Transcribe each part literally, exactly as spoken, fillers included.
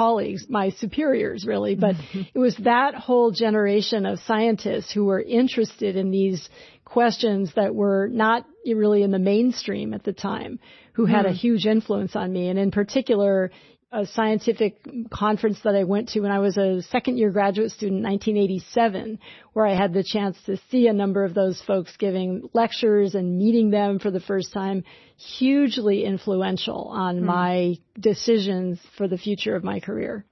colleagues, my superiors really, but it was that whole generation of scientists who were interested in these questions that were not really in the mainstream at the time, who had a huge influence on me. And in particular, a scientific conference that I went to when I was a second year graduate student in nineteen eighty-seven, where I had the chance to see a number of those folks giving lectures and meeting them for the first time, hugely influential on mm. my decisions for the future of my career.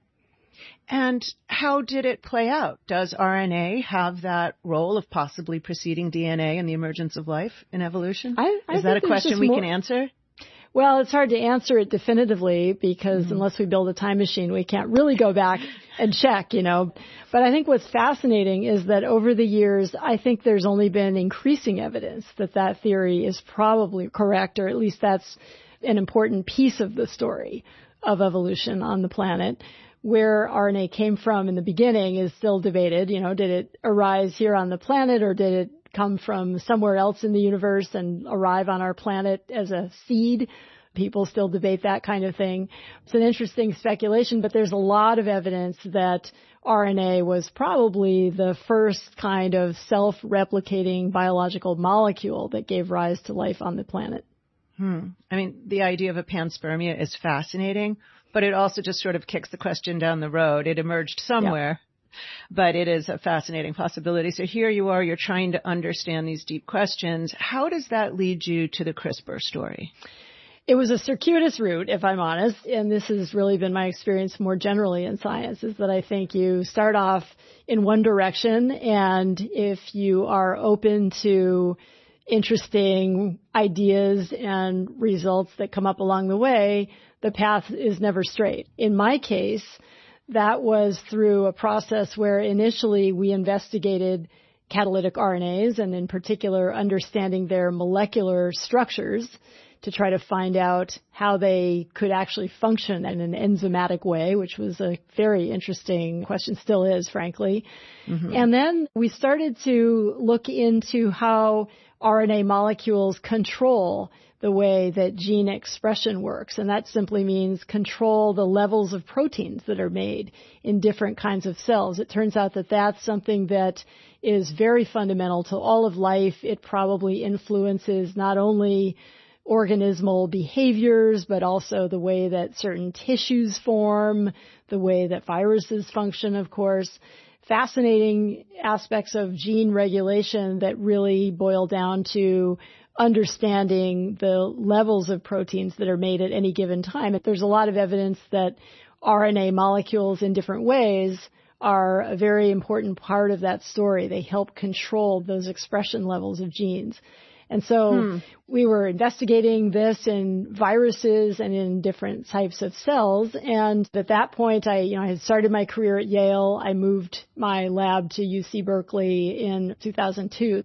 And how did it play out? Does R N A have that role of possibly preceding D N A in the emergence of life in evolution? I, I Is that a question we more... can answer? Well, it's hard to answer it definitively because mm-hmm. unless we build a time machine, we can't really go back and check, you know. But I think what's fascinating is that over the years, I think there's only been increasing evidence that that theory is probably correct, or at least that's an important piece of the story of evolution on the planet. Where R N A came from in the beginning is still debated. You know, did it arise here on the planet or did it come from somewhere else in the universe and arrive on our planet as a seed? People still debate that kind of thing. It's an interesting speculation, but there's a lot of evidence that R N A was probably the first kind of self-replicating biological molecule that gave rise to life on the planet. Hmm. I mean, the idea of a panspermia is fascinating, but it also just sort of kicks the question down the road. It emerged somewhere. Yeah. But it is a fascinating possibility. So here you are, you're trying to understand these deep questions. How does that lead you to the CRISPR story? It was a circuitous route, if I'm honest, and this has really been my experience more generally in science, is that I think you start off in one direction, and if you are open to interesting ideas and results that come up along the way, the path is never straight. In my case, that was through a process where initially we investigated catalytic R N As and in particular understanding their molecular structures to try to find out how they could actually function in an enzymatic way, which was a very interesting question, still is, frankly. Mm-hmm. And then we started to look into how R N A molecules control the way that gene expression works. And that simply means control the levels of proteins that are made in different kinds of cells. It turns out that that's something that is very fundamental to all of life. It probably influences not only organismal behaviors, but also the way that certain tissues form, the way that viruses function, of course. Fascinating aspects of gene regulation that really boil down to understanding the levels of proteins that are made at any given time. There's a lot of evidence that R N A molecules in different ways are a very important part of that story. They help control those expression levels of genes. And so hmm. we were investigating this in viruses and in different types of cells. And at that point, I, you know, I had started my career at Yale. I moved my lab to U C Berkeley in two thousand two.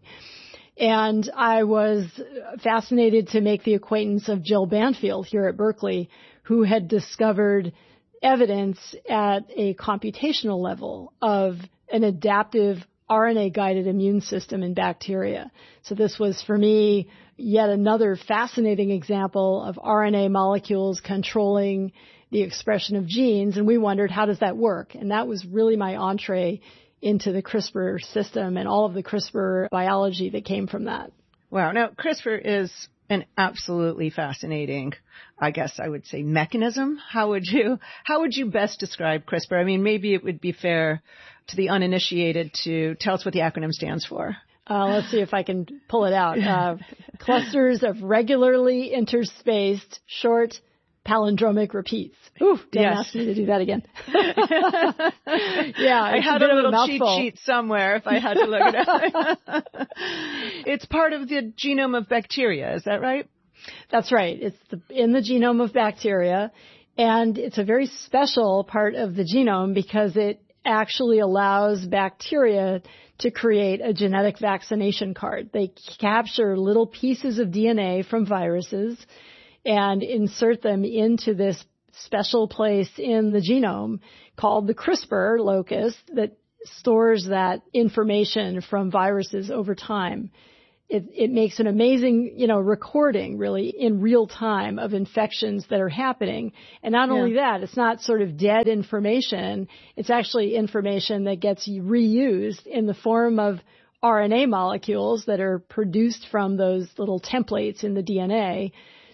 And I was fascinated to make the acquaintance of Jill Banfield here at Berkeley, who had discovered evidence at a computational level of an adaptive R N A-guided immune system in bacteria. So this was, for me, yet another fascinating example of R N A molecules controlling the expression of genes. And we wondered, how does that work? And that was really my entree into the CRISPR system and all of the CRISPR biology that came from that. Wow. Now, CRISPR is an absolutely fascinating, I guess I would say, mechanism. How would you, how would you best describe CRISPR? I mean, maybe it would be fair to the uninitiated to tell us what the acronym stands for. Uh, let's see if I can pull it out. Uh, clusters of regularly interspaced short palindromic repeats. Ooh, Dan yes. asked me to do that again. yeah, I had a, a little cheat sheet somewhere if I had to look it up. It's part of the genome of bacteria, is that right? That's right. It's the, in the genome of bacteria, and it's a very special part of the genome because it actually allows bacteria to create a genetic vaccination card. They capture little pieces of D N A from viruses and insert them into this special place in the genome called the CRISPR locus that stores that information from viruses over time. It, it makes an amazing, you know, recording really in real time of infections that are happening. And not yeah. only that, it's not sort of dead information. It's actually information that gets reused in the form of R N A molecules that are produced from those little templates in the D N A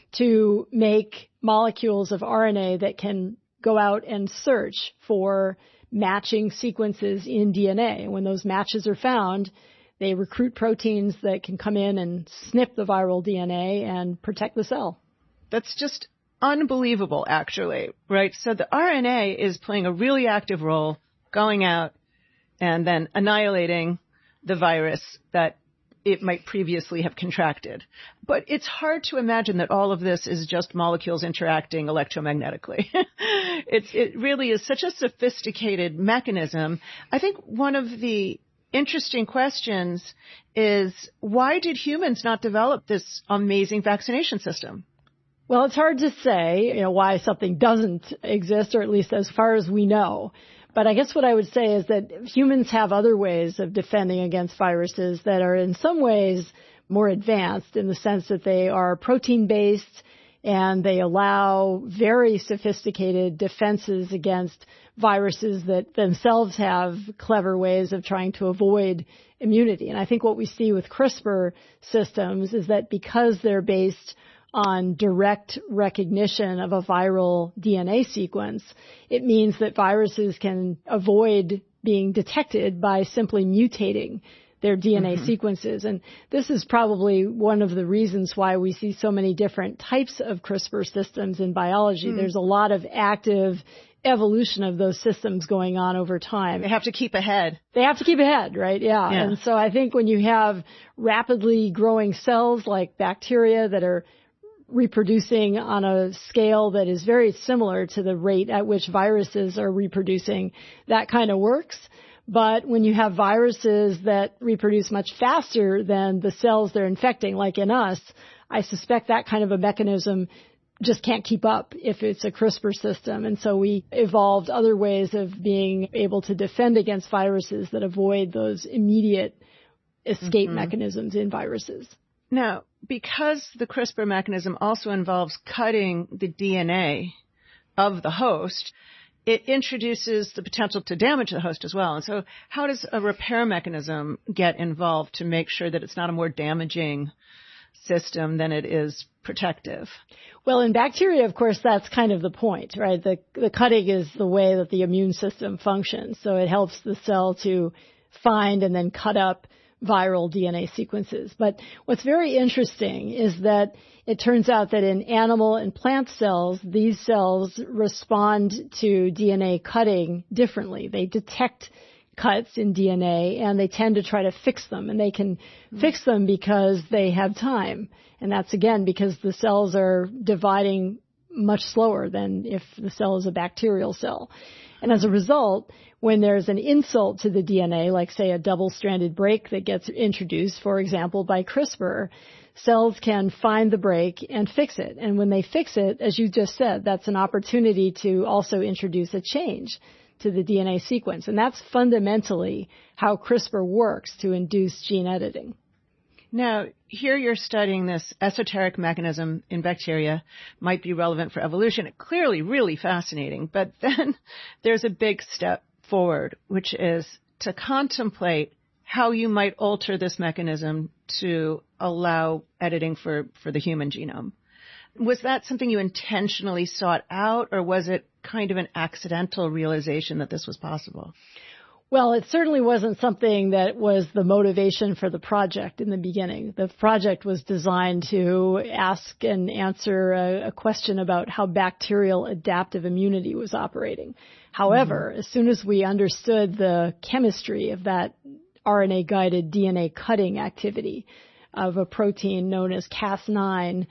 to make molecules of R N A that can go out and search for matching sequences in D N A. When those matches are found, they recruit proteins that can come in and snip the viral D N A and protect the cell. That's just unbelievable, actually, right? So the R N A is playing a really active role going out and then annihilating the virus that it might previously have contracted. But it's hard to imagine that all of this is just molecules interacting electromagnetically. it's, it really is such a sophisticated mechanism. I think one of the interesting questions is, why did humans not develop this amazing vaccination system? Well, it's hard to say, you know, why something doesn't exist, or at least as far as we know. But I guess what I would say is that humans have other ways of defending against viruses that are in some ways more advanced, in the sense that they are protein-based and they allow very sophisticated defenses against viruses that themselves have clever ways of trying to avoid immunity. And I think what we see with CRISPR systems is that because they're based on direct recognition of a viral D N A sequence, it means that viruses can avoid being detected by simply mutating their D N A mm-hmm. sequences. And this is probably one of the reasons why we see so many different types of CRISPR systems in biology. Mm. There's a lot of active evolution of those systems going on over time. They have to keep ahead. They have to keep ahead, right? Yeah. yeah. And so I think when you have rapidly growing cells like bacteria that are reproducing on a scale that is very similar to the rate at which viruses are reproducing, that kind of works. But when you have viruses that reproduce much faster than the cells they're infecting, like in us, I suspect that kind of a mechanism just can't keep up if it's a CRISPR system. And so we evolved other ways of being able to defend against viruses that avoid those immediate escape mm-hmm. mechanisms in viruses. Now, because the CRISPR mechanism also involves cutting the D N A of the host, it introduces the potential to damage the host as well. And so how does a repair mechanism get involved to make sure that it's not a more damaging system than it is protective? Well, in bacteria, of course, that's kind of the point, right? The, the cutting is the way that the immune system functions. So it helps the cell to find and then cut up viral D N A sequences. But what's very interesting is that it turns out that in animal and plant cells, these cells respond to D N A cutting differently. They detect cuts in D N A and they tend to try to fix them. And they can mm-hmm. fix them because they have time. And that's, again, because the cells are dividing much slower than if the cell is a bacterial cell. And as a result, when there's an insult to the D N A, like, say, a double-stranded break that gets introduced, for example, by CRISPR, cells can find the break and fix it. And when they fix it, as you just said, that's an opportunity to also introduce a change to the D N A sequence. And that's fundamentally how CRISPR works to induce gene editing. Now, here you're studying this esoteric mechanism in bacteria, might be relevant for evolution. Clearly really fascinating. But then there's a big step forward, which is to contemplate how you might alter this mechanism to allow editing for, for the human genome. Was that something you intentionally sought out, or was it kind of an accidental realization that this was possible? Well, it certainly wasn't something that was the motivation for the project in the beginning. The project was designed to ask and answer a, a question about how bacterial adaptive immunity was operating. However, mm-hmm. as soon as we understood the chemistry of that R N A-guided D N A cutting activity of a protein known as Cas nine,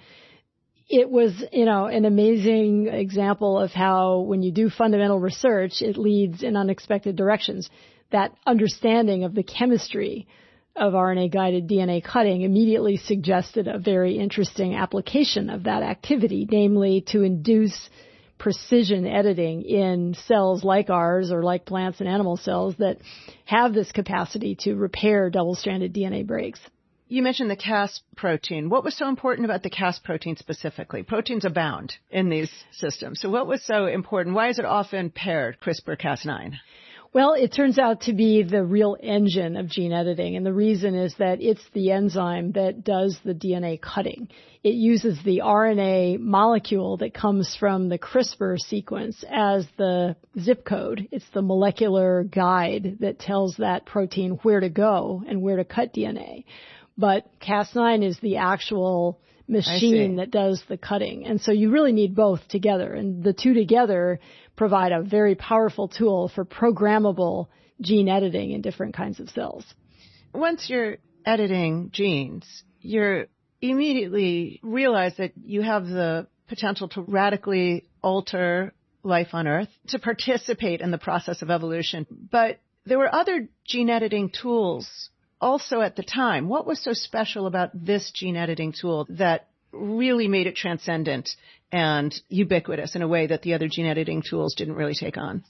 it was, you know, an amazing example of how when you do fundamental research, it leads in unexpected directions. That understanding of the chemistry of R N A-guided D N A cutting immediately suggested a very interesting application of that activity, namely to induce precision editing in cells like ours or like plants and animal cells that have this capacity to repair double-stranded D N A breaks. You mentioned the Cas protein. What was so important about the Cas protein specifically? Proteins abound in these systems. So what was so important? Why is it often paired, CRISPR Cas nine? Well, it turns out to be the real engine of gene editing, and the reason is that it's the enzyme that does the D N A cutting. It uses the R N A molecule that comes from the CRISPR sequence as the zip code. It's the molecular guide that tells that protein where to go and where to cut D N A. But Cas nine is the actual machine that does the cutting. And so you really need both together. And the two together provide a very powerful tool for programmable gene editing in different kinds of cells. Once you're editing genes, you're immediately realize that you have the potential to radically alter life on Earth, to participate in the process of evolution. But there were other gene editing tools also at the time. What was so special about this gene editing tool that really made it transcendent and ubiquitous in a way that the other gene editing tools didn't really take on?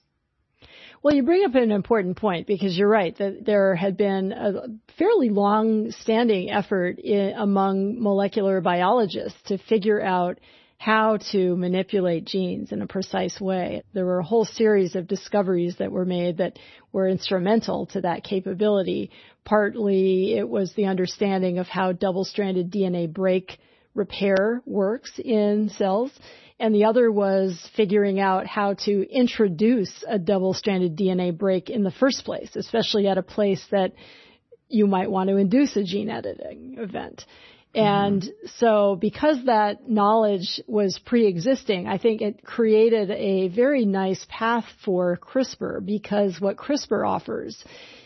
Well, you bring up an important point, because you're right that there had been a fairly long-standing effort in, among molecular biologists to figure out how to manipulate genes in a precise way. There were a whole series of discoveries that were made that were instrumental to that capability. Partly it was the understanding of how double-stranded D N A break repair works in cells, and the other was figuring out how to introduce a double-stranded D N A break in the first place, especially at a place that you might want to induce a gene editing event. And mm-hmm. so because that knowledge was pre-existing, I think it created a very nice path for CRISPR, because what CRISPR offers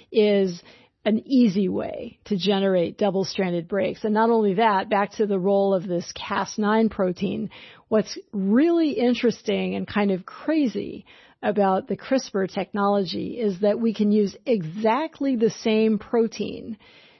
is an easy way to generate double-stranded breaks. And not only that, back to the role of this Cas nine protein, what's really interesting and kind of crazy about the CRISPR technology is that we can use exactly the same protein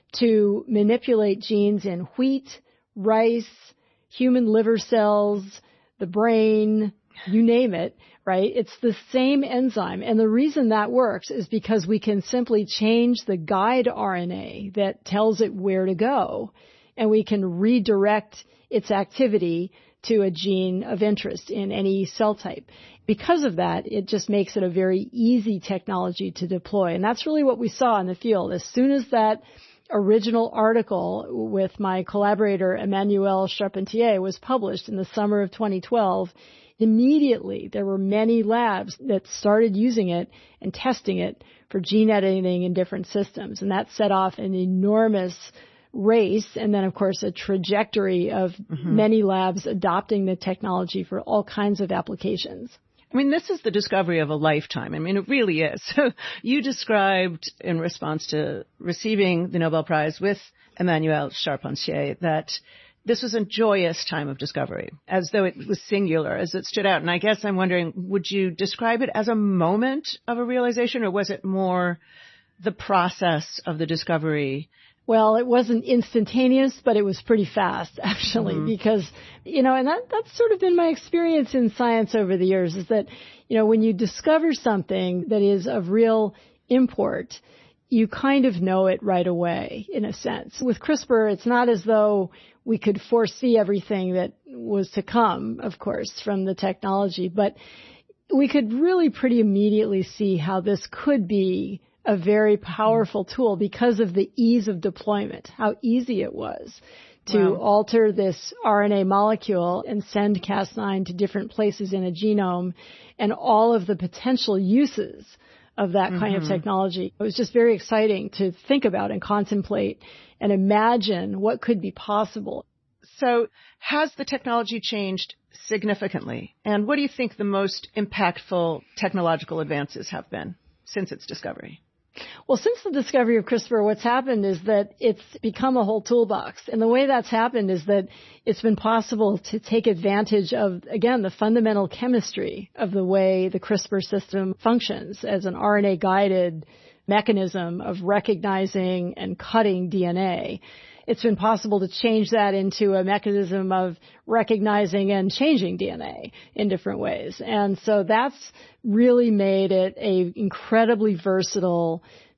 to manipulate genes in wheat, rice, human liver cells, the brain, you name it, right? It's the same enzyme. And the reason that works is because we can simply change the guide R N A that tells it where to go, and we can redirect its activity to a gene of interest in any cell type. Because of that, it just makes it a very easy technology to deploy. And that's really what we saw in the field. As soon as that original article with my collaborator Emmanuelle Charpentier was published in the summer of twenty twelve, immediately there were many labs that started using it and testing it for gene editing in different systems. And that set off an enormous race, and then, of course, a trajectory of mm-hmm. many labs adopting the technology for all kinds of applications. I mean, this is the discovery of a lifetime. I mean, it really is. So you described in response to receiving the Nobel Prize with Emmanuelle Charpentier that this was a joyous time of discovery, as though it was singular, as it stood out. And I guess I'm wondering, would you describe it as a moment of a realization, or was it more the process of the discovery? Well, it wasn't instantaneous, but it was pretty fast, actually, mm-hmm. because, you know, and that, that's sort of been my experience in science over the years, is that, you know, when you discover something that is of real import, you kind of know it right away, in a sense. With CRISPR, it's not as though we could foresee everything that was to come, of course, from the technology, but we could really pretty immediately see how this could be a very powerful tool because of the ease of deployment, how easy it was to wow. alter this R N A molecule and send Cas nine to different places in a genome, and all of the potential uses of that mm-hmm. kind of technology. It was just very exciting to think about and contemplate and imagine what could be possible. So has the technology changed significantly? And what do you think the most impactful technological advances have been since its discovery? Well, since the discovery of CRISPR, what's happened is that it's become a whole toolbox. And the way that's happened is that it's been possible to take advantage of, again, the fundamental chemistry of the way the CRISPR system functions as an R N A-guided mechanism of recognizing and cutting D N A. It's been possible to change that into a mechanism of recognizing and changing D N A in different ways. And so that's really made it a incredibly versatile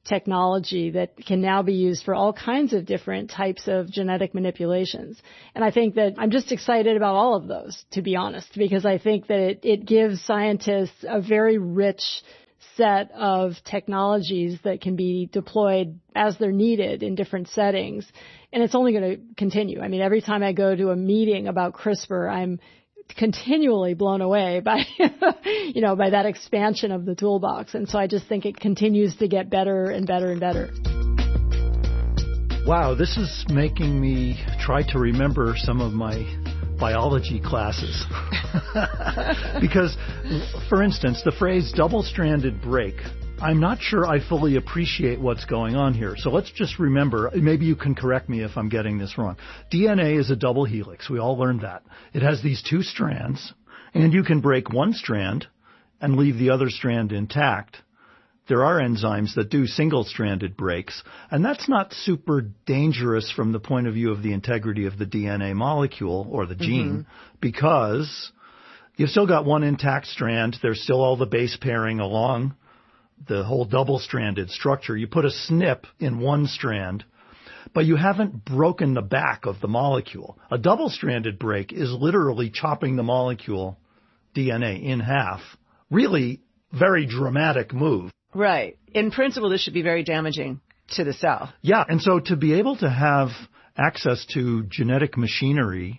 technology that can now be used for all kinds of different types of genetic manipulations. And I think that I'm just excited about all of those, to be honest, because I think that it, it gives scientists a very rich set of technologies that can be deployed as they're needed in different settings. And it's only going to continue. I mean, every time I go to a meeting about CRISPR, I'm continually blown away by, you know, by that expansion of the toolbox. And so I just think it continues to get better and better and better. Wow, this is making me try to remember some of my biology classes. Because, for instance, the phrase double-stranded break, I'm not sure I fully appreciate what's going on here. So let's just remember, maybe you can correct me if I'm getting this wrong. D N A is a double helix. We all learned that. It has these two strands, and you can break one strand and leave the other strand intact. There are enzymes that do single-stranded breaks, and that's not super dangerous from the point of view of the integrity of the D N A molecule or the gene, mm-hmm. because you've still got one intact strand. There's still all the base pairing along the whole double-stranded structure. You put a S N P in one strand, but you haven't broken the back of the molecule. A double-stranded break is literally chopping the molecule D N A in half. Really very dramatic move. Right. In principle, this should be very damaging to the cell. Yeah, and so to be able to have access to genetic machinery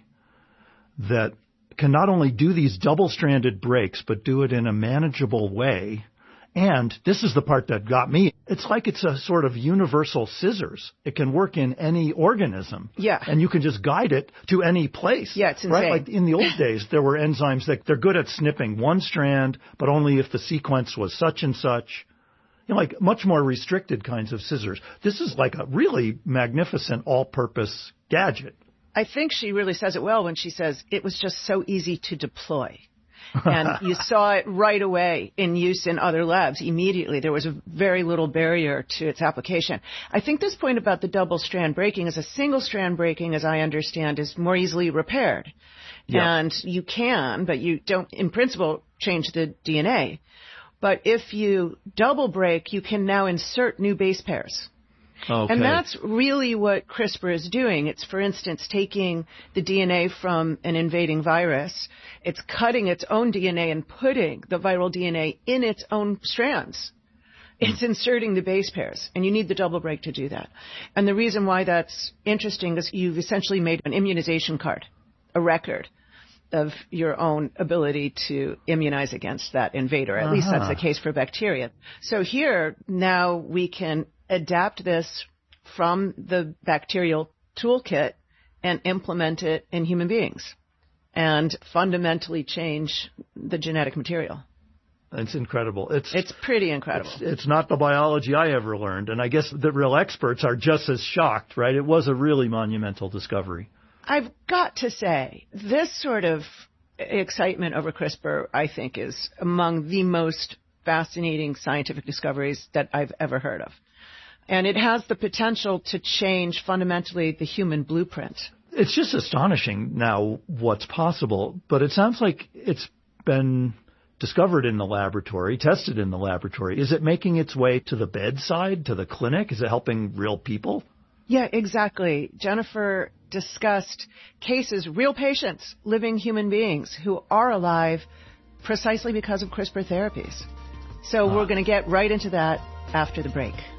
that can not only do these double-stranded breaks, but do it in a manageable way. And this is the part that got me. It's like it's a sort of universal scissors. It can work in any organism. Yeah. And you can just guide it to any place. Yeah, it's insane. Right? Like in the old days, there were enzymes that they're good at snipping one strand, but only if the sequence was such and such. You know, like much more restricted kinds of scissors. This is like a really magnificent all-purpose gadget. I think she really says it well when she says it was just so easy to deploy. And you saw it right away in use in other labs immediately. There was a very little barrier to its application. I think this point about the double strand breaking is a single strand breaking, as I understand, is more easily repaired. Yeah. And you can, but you don't, in principle, change the D N A. But if you double break, you can now insert new base pairs. Okay. And that's really what CRISPR is doing. It's, for instance, taking the D N A from an invading virus. It's cutting its own D N A and putting the viral D N A in its own strands. It's inserting the base pairs, and you need the double break to do that. And the reason why that's interesting is you've essentially made an immunization card, a record of your own ability to immunize against that invader. At uh-huh. least that's the case for bacteria. So here, now we can adapt this from the bacterial toolkit and implement it in human beings and fundamentally change the genetic material. It's incredible. It's it's pretty incredible. It's, it's not the biology I ever learned. And I guess the real experts are just as shocked, right? It was a really monumental discovery. I've got to say, this sort of excitement over CRISPR, I think, is among the most fascinating scientific discoveries that I've ever heard of. And it has the potential to change fundamentally the human blueprint. It's just astonishing now what's possible, but it sounds like it's been discovered in the laboratory, tested in the laboratory. Is it making its way to the bedside, to the clinic? Is it helping real people? Yeah, exactly. Jennifer discussed cases, real patients, living human beings who are alive precisely because of CRISPR therapies. So ah. we're going to get right into that after the break.